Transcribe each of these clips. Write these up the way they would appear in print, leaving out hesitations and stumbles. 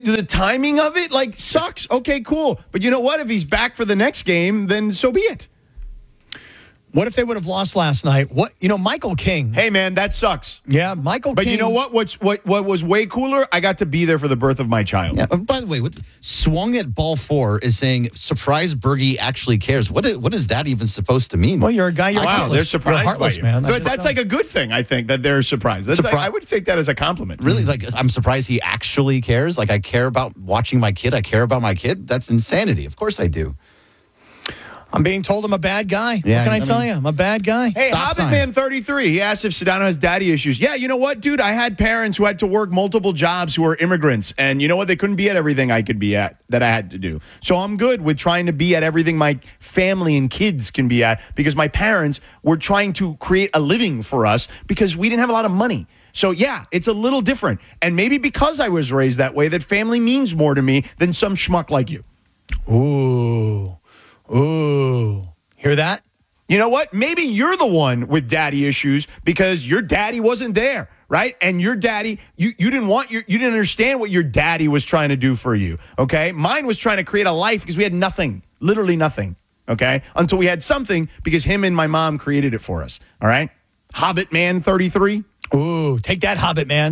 the timing of it, like, sucks. Okay, cool. But you know what? If he's back for the next game, then so be it. What if they would have lost last night? Michael King. Hey, man, that sucks. Yeah, Michael King. But you know what? What was way cooler? I got to be there for the birth of my child. Yeah. By the way, swung at ball 4 is saying, surprise, Bergie actually cares. What is that even supposed to mean? Well, you're a guy. You're wow, heartless. they're surprised, you're heartless, by you. man. But that's like a good thing, I think, that they're surprised. I would take that as a compliment. Really? Like, I'm surprised he actually cares. Like, I care about watching my kid. I care about my kid. That's insanity. Of course I do. I'm being told I'm a bad guy. Yeah, what can I tell you? I'm a bad guy. Hey, Hobbitman 33, he asked if Sedano has daddy issues. Yeah, you know what, dude? I had parents who had to work multiple jobs who were immigrants. And you know what? They couldn't be at everything I could be at that I had to do. So I'm good with trying to be at everything my family and kids can be at because my parents were trying to create a living for us because we didn't have a lot of money. So, yeah, it's a little different. And maybe because I was raised that way, that family means more to me than some schmuck like you. Ooh. Hear that? You know what? Maybe you're the one with daddy issues because your daddy wasn't there, right? And your daddy, you didn't understand what your daddy was trying to do for you, okay? Mine was trying to create a life because we had nothing, literally nothing, okay? Until we had something because him and my mom created it for us, all right? Hobbit Man 33. Ooh, take that, Hobbit Man.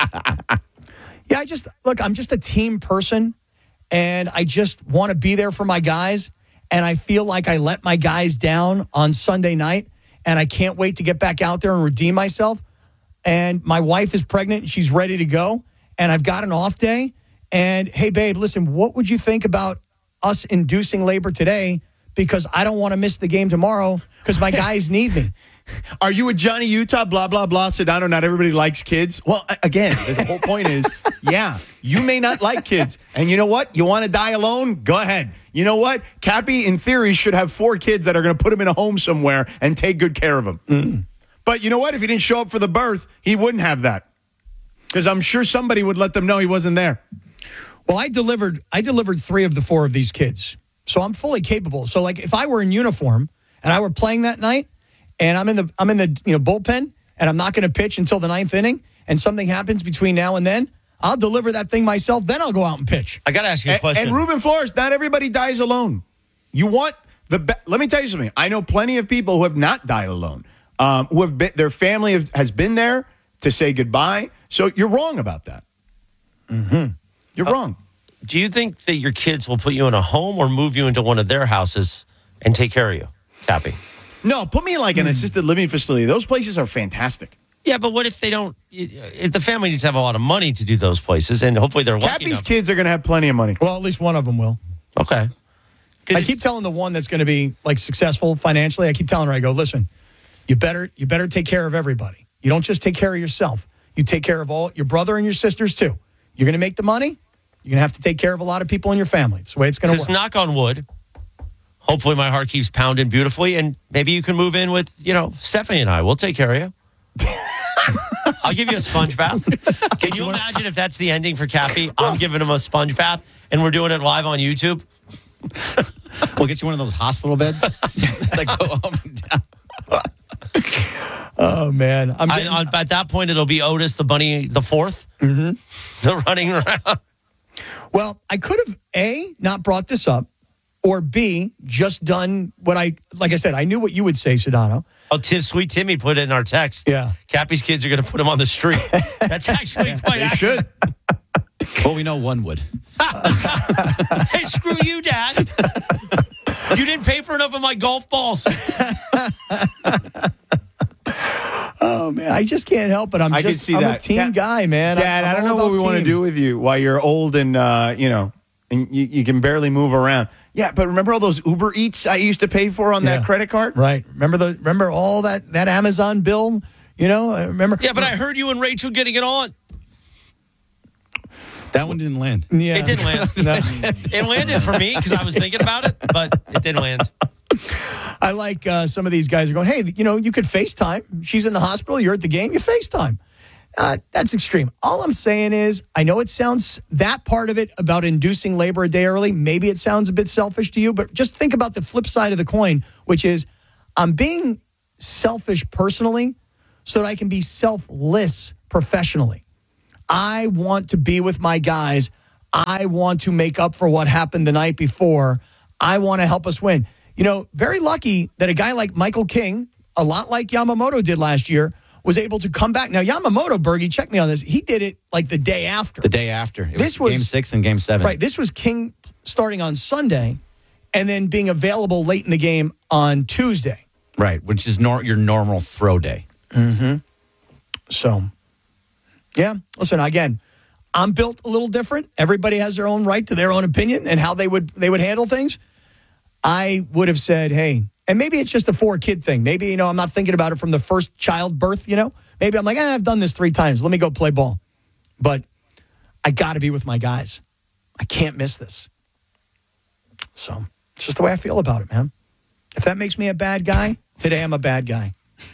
Yeah, I'm just a team person, and I just want to be there for my guys. And I feel like I let my guys down on Sunday night, and I can't wait to get back out there and redeem myself. And my wife is pregnant, and she's ready to go, and I've got an off day. And, hey, babe, listen, what would you think about us inducing labor today? Because I don't want to miss the game tomorrow because my guys need me. Are you a Johnny Utah, blah, blah, blah, Sedano, not everybody likes kids? Well, again, the whole point is, yeah, you may not like kids. And you know what? You want to die alone? Go ahead. You know what? Cappy, in theory, should have 4 kids that are going to put him in a home somewhere and take good care of him. Mm. But you know what? If he didn't show up for the birth, he wouldn't have that. Because I'm sure somebody would let them know he wasn't there. Well, I delivered 3 of the 4 of these kids. So I'm fully capable. So, like, if I were in uniform and I were playing that night, and I'm in the bullpen, and I'm not going to pitch until the 9th inning, and something happens between now and then, I'll deliver that thing myself. Then I'll go out and pitch. I got to ask you a question. And Ruben Flores, not everybody dies alone. You want let me tell you something. I know plenty of people who have not died alone. Who have been, their family has been there to say goodbye. So you're wrong about that. Mm-hmm. You're wrong. Do you think that your kids will put you in a home or move you into one of their houses and take care of you, Cappy? No, put me in like an assisted living facility. Those places are fantastic. Yeah, but what if they don't? If the family needs to have a lot of money to do those places, and hopefully they're lucky Cappy's enough. kids are going to have plenty of money. Well, at least one of them will. Okay. I keep telling the one that's going to be like successful financially. I keep telling her, I go, listen, you better take care of everybody. You don't just take care of yourself. You take care of all your brother and your sisters too. You're going to make the money. You're going to have to take care of a lot of people in your family. It's the way it's going to work. Knock on wood. Hopefully my heart keeps pounding beautifully, and maybe you can move in with, Stephanie and I. We'll take care of you. I'll give you a sponge bath. Can you imagine if that's the ending for Cappy? I'm giving him a sponge bath, and we're doing it live on YouTube. We'll get you one of those hospital beds that go up and down. Oh, man. At that point, it'll be Otis the Bunny the fourth. Mm-hmm. They're running around. Well, I could have, A, not brought this up, or B, just done what like I said, I knew what you would say, Sedano. Oh, Sweet Timmy put it in our text. Yeah. Cappy's kids are going to put him on the street. That's actually quite accurate. Should. Well, we know one would. Hey, screw you, Dad. You didn't pay for enough of my golf balls. Oh, man, I just can't help it. I'm a team guy, man. Dad, I don't know what we want to do with you while you're old and, and you can barely move around. Yeah, but remember all those Uber Eats I used to pay for on that credit card? Right. Remember all that Amazon bill? Remember? Yeah, but I heard you and Rachel getting it on. That one didn't land. Yeah. It didn't land. No. It landed for me because I was thinking about it, but it didn't land. I like some of these guys are going, hey, you could FaceTime. She's in the hospital. You're at the game. You FaceTime. That's extreme. All I'm saying is, I know it sounds, that part of it about inducing labor a day early, maybe it sounds a bit selfish to you, but just think about the flip side of the coin, which is I'm being selfish personally so that I can be selfless professionally. I want to be with my guys. I want to make up for what happened the night before. I want to help us win. You know, very lucky that a guy like Michael King, a lot like Yamamoto did last year, was able to come back. Now, Yamamoto, Bergie, check me on this. He did it like the day after. The day after. This was Game 6 and Game 7. Right. This was King starting on Sunday and then being available late in the game on Tuesday. Right, which is your normal throw day. So, yeah. Listen, again, I'm built a little different. Everybody has their own right to their own opinion and how they would handle things. I would have said, hey, and maybe it's just a 4-kid thing. Maybe, you know, I'm not thinking about it from the first childbirth, you know. Maybe I'm like, I've done this 3 times. Let me go play ball. But I got to be with my guys. I can't miss this. So it's just the way I feel about it, man. If that makes me a bad guy, today I'm a bad guy.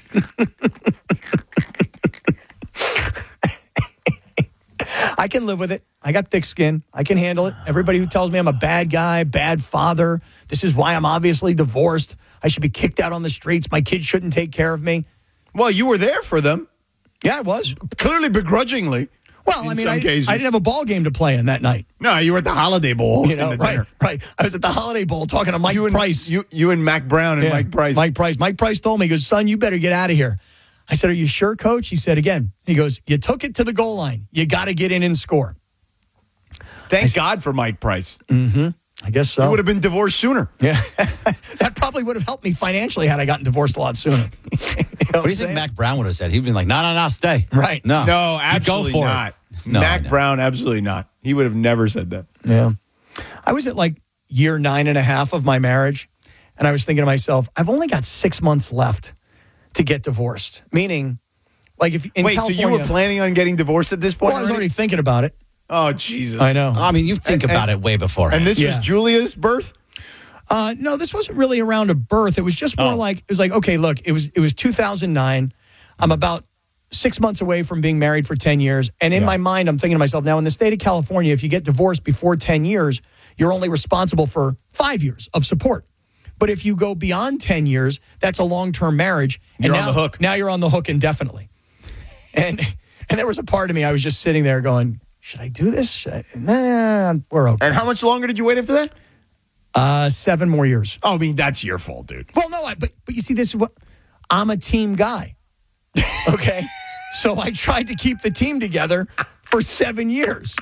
I can live with it. I got thick skin. I can handle it. Everybody who tells me I'm a bad guy, bad father, this is why I'm obviously divorced. I should be kicked out on the streets. My kids shouldn't take care of me. Well, you were there for them. Yeah, I was. Clearly begrudgingly. Well, I mean, I didn't have a ball game to play in that night. No, you were at the Holiday Bowl. You know, right. I was at the Holiday Bowl talking to Mike Price. You and Mac Brown and Mike Price. Mike Price told me, he goes, son, you better get out of here. I said, are you sure, coach? He said again, he goes, you took it to the goal line. You got to get in and score. Thank God for Mike Price. I guess so. You would have been divorced sooner. Yeah. That probably would have helped me financially had I gotten divorced a lot sooner. You know What do you think Mac Brown would have said? He'd been like, no, stay. Right. No, No, absolutely go for not. it. No, Mac no. Brown, absolutely not. He would have never said that. Yeah. I was at like year 9.5 of my marriage, and I was thinking to myself, I've only got 6 months left to get divorced. Meaning, like if in Wait, California, so you were planning on getting divorced at this point? well, I was already thinking about it. Oh, Jesus. I know. I mean, you think about it way before. And this Yeah. was Julia's birth? No, this wasn't really around a birth. It was just more like, it was like, okay, look, it was 2009. I'm about 6 months away from being married for 10 years. And in my mind, I'm thinking to myself, now in the state of California, if you get divorced before 10 years, you're only responsible for 5 years of support. But if you go beyond 10 years, that's a long-term marriage. And You're now, on the hook. Now you're on the hook indefinitely. And there was a part of me, I was just sitting there going, should I do this? Nah, we're okay. And how much longer did you wait after that? 7 more years. Oh, I mean, that's your fault, dude. Well, no, but you see, this is what I'm a team guy. Okay, so I tried to keep the team together for 7 years.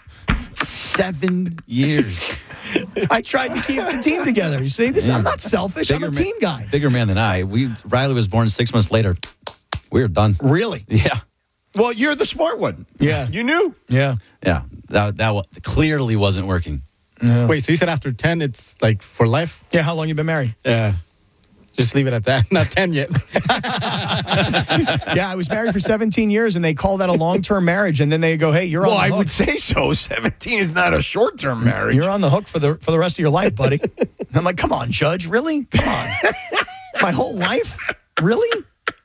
7 years. I tried to keep the team together. You see, I'm not selfish. I'm a team guy. Bigger man than I. Riley was born 6 months later. We were done. Really? Yeah. Well, you're the smart one. Yeah. You knew. Yeah. Yeah. That clearly wasn't working. Wait, so you said after 10, it's like for life? Yeah. How long you been married? Yeah. Just leave it at that. Not 10 yet. Yeah, I was married for 17 years, and they call that a long-term marriage. And then they go, "Hey, you're Well, on the I hook. would say so. 17 is not a short-term marriage. You're on the hook for the rest of your life, buddy." And I'm like, "Come on, Judge, really? Come on, my whole life, really?"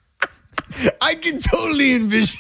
I can totally envision.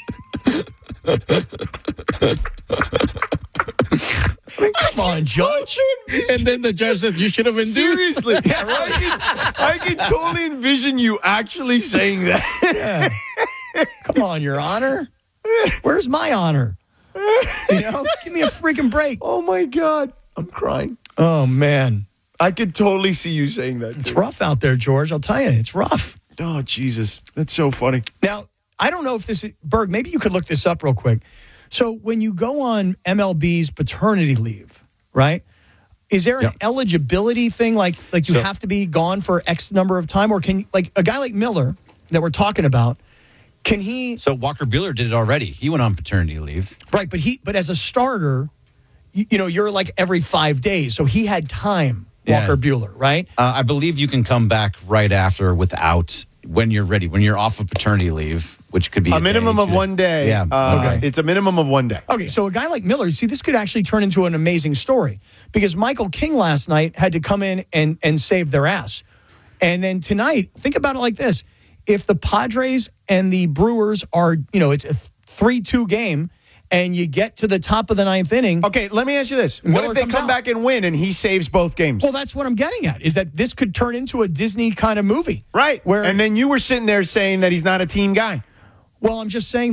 I mean, come on, Judge. And then the judge says, you should have induced. Seriously. Yeah, I can totally envision you actually saying that. Come on, Your Honor. Where's my honor? You know, give me a freaking break. Oh, my God. I'm crying. Oh, man. I could totally see you saying that. It's dude. rough out there, George. I'll tell you, it's rough. Oh, Jesus. That's so funny. Now, I don't know if this is, Berg, maybe you could look this up real quick. So when you go on MLB's paternity leave, right, is there an eligibility thing? Like you have to be gone for X number of time? Or can, like, a guy like Miller that we're talking about, can he? So Walker Buehler did it already. He went on paternity leave. Right, but as a starter, you know, you're like every 5 days. So he had time, Walker Buehler, right? I believe you can come back right after without when you're ready, when you're off of paternity leave, which could be A minimum day, of 2 1 day. Yeah. Okay. It's a minimum of 1 day. Okay, so a guy like Miller, see, this could actually turn into an amazing story because Michael King last night had to come in and save their ass. And then tonight, think about it like this. If the Padres and the Brewers are, you know, it's a 3-2 game and you get to the top of the 9th inning. Okay, let me ask you this. What Miller if they comes come out. back and win and he saves both games? Well, that's what I'm getting at, is that this could turn into a Disney kind of movie. Right. Where, And then you were sitting there saying that he's not a team guy. well, I'm just saying that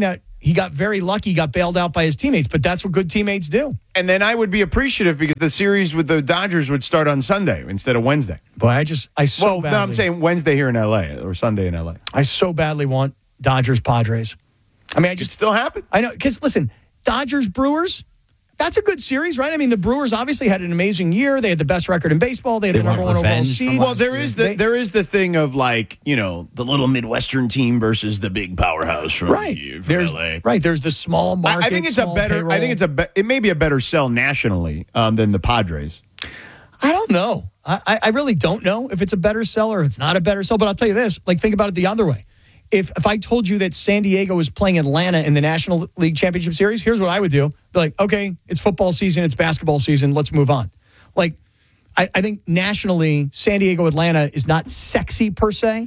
he got very lucky. He got bailed out by his teammates, but that's what good teammates do. And then I would be appreciative because the series with the Dodgers would start on Sunday instead of Wednesday. But I so badly. No, I'm saying Wednesday here in LA or Sunday in LA. I so badly want Dodgers Padres. I mean, I It just still happen. I know because listen, Dodgers Brewers. That's a good series, right? I mean, the Brewers obviously had an amazing year. They had the best record in baseball. They had the number one overall revenge from seed. Well, there is the thing of like, you know, the little Midwestern team versus the big powerhouse from, right. from There's LA. There's the small market. I think it's a small better. payroll. I think it may be a better sell nationally than the Padres. I don't know. I really don't know if it's a better sell or if it's not a better sell. But I'll tell you this: like, think about it the other way. If I told you that San Diego was playing Atlanta in the National League Championship Series, here's what I would do. Be like, okay, it's football season, it's basketball season, let's move on. Like, I think nationally, San Diego, Atlanta is not sexy per se.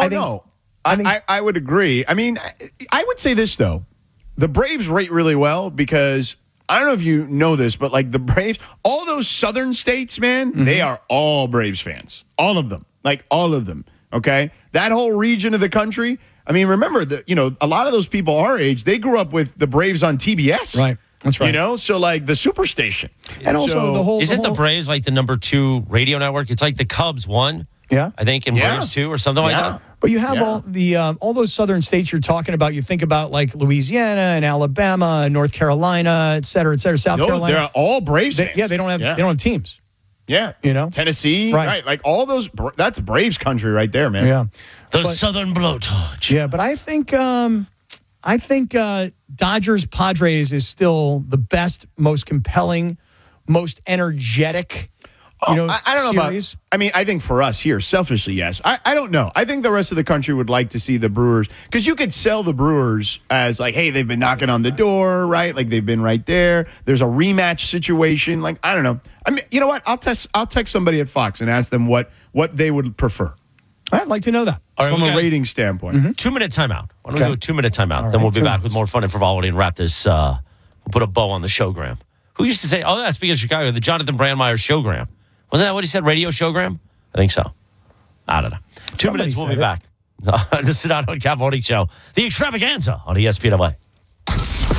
I would agree. I mean, I would say this, though. The Braves rate really well because, I don't know if you know this, but like the Braves, all those southern states, man, they are all Braves fans. All of them. Like, all of them. Okay? That whole region of the country. I mean, remember that, you know, a lot of those people our age, they grew up with the Braves on TBS. Right. That's right. You know, so like the Superstation. And also the whole. Isn't the Braves like the number 2 radio network? It's like the Cubs 1. Yeah. I think, and Braves 2 or something like that. But you have all those southern states you're talking about. You think about like Louisiana and Alabama and North Carolina, et cetera, South Carolina. They're all Braves fans. They don't have teams. Yeah. You know? Tennessee. Right. Like all those, that's Braves country right there, man. Yeah. The Southern Blowtorch. Yeah, but I think Dodgers Padres is still the best, most compelling, most energetic. I don't know series. About. I mean, I think for us here, selfishly, yes. I don't know. I think the rest of the country would like to see the Brewers because you could sell the Brewers as like, hey, they've been knocking on the door, right? Like they've been right there. There's a rematch situation. Like I don't know. I mean, you know what? I'll text somebody at Fox and ask them what they would prefer. I'd like to know that All right, from a rating standpoint. 2-minute timeout. Why don't we do a 2-minute timeout? All then we'll right, be 2 back minutes. with more fun and frivolity and wrap this. We'll put a bow on the showgram. Who used to say, oh, speaking of Chicago, the Jonathan Brandmeier showgram. Wasn't that what he said? Radio showgram? I think so. I don't know. 2 Somebody minutes, we'll be said back. The Sedano and Cap Morning Show. The extravaganza on ESPN LA.